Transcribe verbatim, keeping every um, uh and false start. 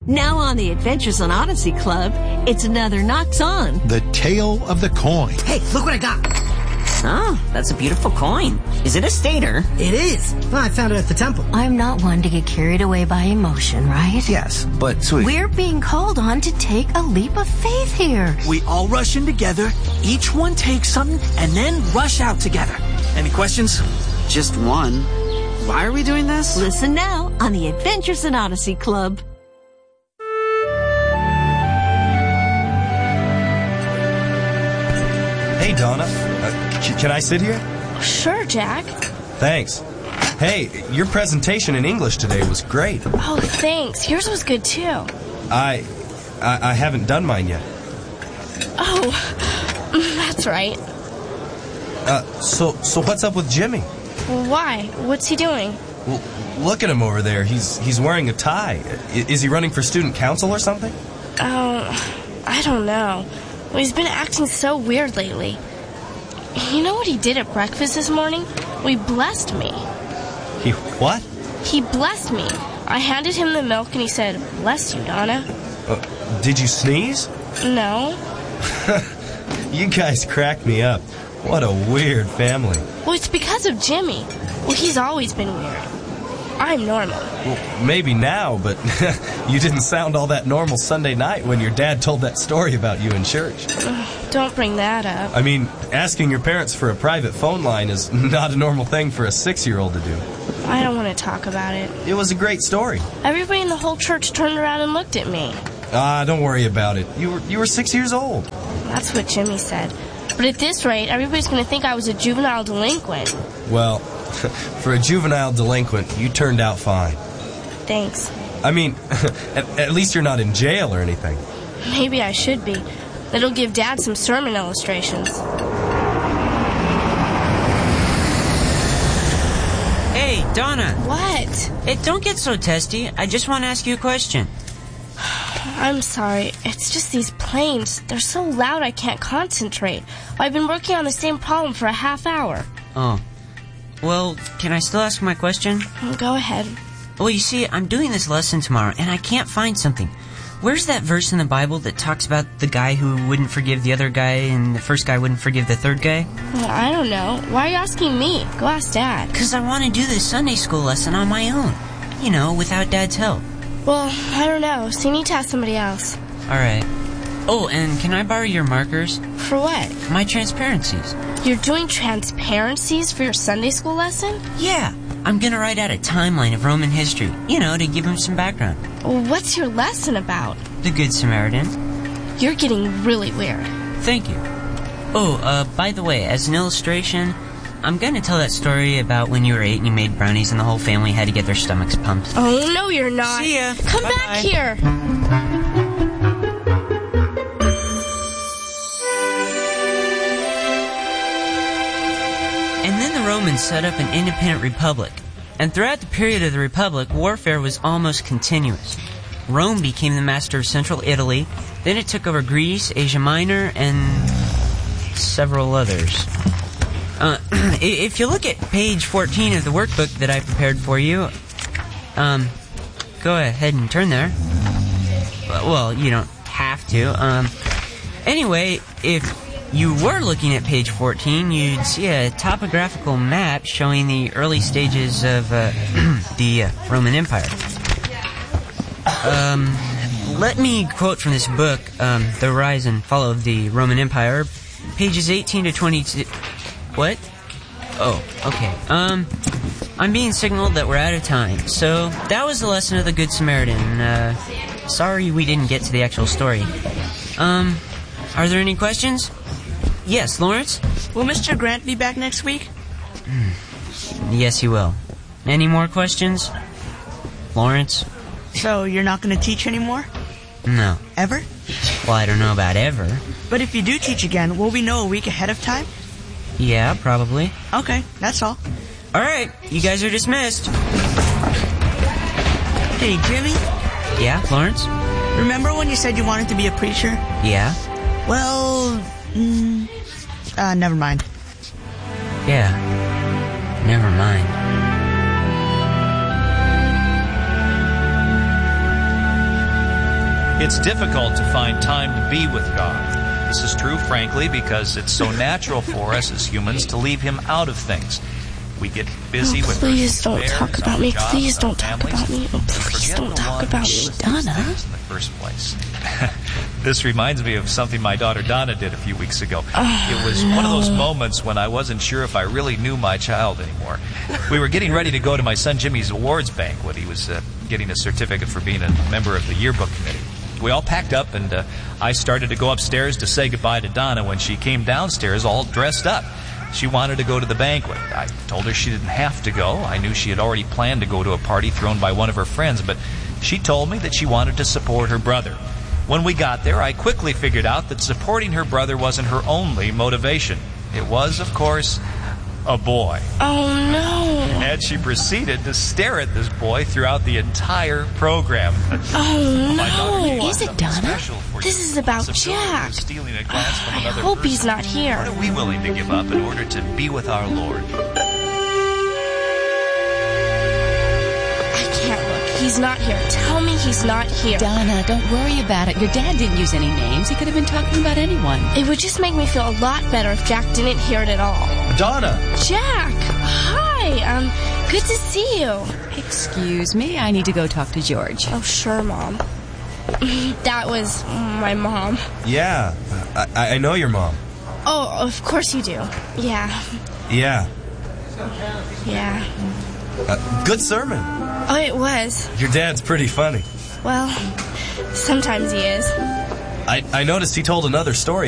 Now on the Adventures on Odyssey Club, it's another Knocks On. The Tale of the Coin. Hey, look what I got. Oh, that's a beautiful coin. Is it a stater? It is. Well, I found it at the temple. I'm not one to get carried away by emotion, right? Yes, but sweet. We're being called on to take a leap of faith here. We all rush in together, each one takes something, and then rush out together. Any questions? Just one. Why are we doing this? Listen now on the Adventures in Odyssey Club. Hey, Donna. Uh, c- can I sit here? Sure, Jack. Thanks. Hey, your presentation in English today was great. Oh, thanks. Yours was good, too. I, I, I haven't done mine yet. Oh, that's right. Uh, so, so what's up with Jimmy? Why? What's he doing? Well, look at him over there. He's he's wearing a tie. I, is he running for student council or something? Oh, I don't know. Well, he's been acting so weird lately. You know what he did at breakfast this morning? Well, he blessed me. He what? He blessed me. I handed him the milk and he said, "Bless you, Donna." Uh, did you sneeze? No. You guys crack me up. What a weird family. Well, it's because of Jimmy. Well, he's always been weird. I'm normal. Well, maybe now, but you didn't sound all that normal Sunday night when your dad told that story about you in church. Ugh, don't bring that up. I mean, asking your parents for a private phone line is not a normal thing for a six-year-old to do. I don't want to talk about it. It was a great story. Everybody in the whole church turned around and looked at me. Ah, don't worry about it. You were you were six years old. That's what Jimmy said. But at this rate, everybody's going to think I was a juvenile delinquent. Well, for a juvenile delinquent, you turned out fine. Thanks. I mean, at, at least you're not in jail or anything. Maybe I should be. It'll give Dad some sermon illustrations. Hey, Donna. What? Hey, don't get so testy. I just want to ask you a question. I'm sorry. It's just these planes. They're so loud I can't concentrate. I've been working on the same problem for a half hour. Oh. Well, can I still ask my question? Go ahead. Well, you see, I'm doing this lesson tomorrow, and I can't find something. Where's that verse in the Bible that talks about the guy who wouldn't forgive the other guy and the first guy wouldn't forgive the third guy? Well, I don't know. Why are you asking me? Go ask Dad. Because I want to do this Sunday school lesson on my own. You know, without Dad's help. Well, I don't know, so you need to ask somebody else. All right. Oh, and can I borrow your markers? For what? My transparencies. You're doing transparencies for your Sunday school lesson? Yeah. I'm going to write out a timeline of Roman history, you know, to give him some background. Well, what's your lesson about? The Good Samaritan. You're getting really weird. Thank you. Oh, uh, by the way, as an illustration, I'm going to tell that story about when you were eight and you made brownies and the whole family had to get their stomachs pumped. Oh, no, you're not. See ya. Come Bye-bye. back here. And then the Romans set up an independent republic. And throughout the period of the republic, warfare was almost continuous. Rome became the master of central Italy. Then it took over Greece, Asia Minor, and several others. Uh, if you look at page fourteen of the workbook that I prepared for you, um, go ahead and turn there. Well, you don't have to. Um, anyway, if you were looking at page fourteen, you'd see a topographical map showing the early stages of uh, the uh, Roman Empire. Um, let me quote from this book, um, The Rise and Fall of the Roman Empire, pages eighteen to twenty-two. What? Oh, okay. Um, I'm being signaled that we're out of time. So, that was the lesson of the Good Samaritan. Uh, sorry we didn't get to the actual story. Um, are there any questions? Yes, Lawrence? Will Mister Grant be back next week? Yes, he will. Any more questions? Lawrence? So, you're not going to teach anymore? No. Ever? Well, I don't know about ever. But if you do teach again, will we know a week ahead of time? Yeah, probably. Okay, that's all. All right, you guys are dismissed. Hey, Jimmy? Yeah, Lawrence? Remember when you said you wanted to be a preacher? Yeah? Well, mm, uh, never mind. Yeah, never mind. It's difficult to find time to be with God. This is true, frankly, because it's so natural for us as humans to leave Him out of things. We get busy oh, with please don't affairs, talk about me. jobs, Please don't talk families, about me. Oh, please forget don't the talk one about who me. was Donna. in the first place. This reminds me of something my daughter Donna did a few weeks ago. Oh, it was no. one of those moments when I wasn't sure if I really knew my child anymore. We were getting ready to go to my son Jimmy's awards banquet. He was uh, getting a certificate for being a member of the yearbook committee. We all packed up, and uh, I started to go upstairs to say goodbye to Donna when she came downstairs all dressed up. She wanted to go to the banquet. I told her she didn't have to go. I knew she had already planned to go to a party thrown by one of her friends, but she told me that she wanted to support her brother. When we got there, I quickly figured out that supporting her brother wasn't her only motivation. It was, of course, a boy. Oh, no. And she proceeded to stare at this boy throughout the entire program. Oh, no. Is it Donna? This is about Jack. Stealing a glance from I another hope person. he's not here. What are we willing to give up in order to be with our Lord? I can't look. He's not here. Tell me he's not here. Donna, don't worry about it. Your dad didn't use any names. He could have been talking about anyone. It would just make me feel a lot better if Jack didn't hear it at all. Donna! Jack! Hi! Um, good to see you. Excuse me, I need to go talk to George. Oh, sure, Mom. That was my mom. Yeah, I, I know your mom. Oh, of course you do. Yeah. Yeah. Yeah. Uh, good sermon. Oh, it was. Your dad's pretty funny. Well, sometimes he is. I, I noticed he told another story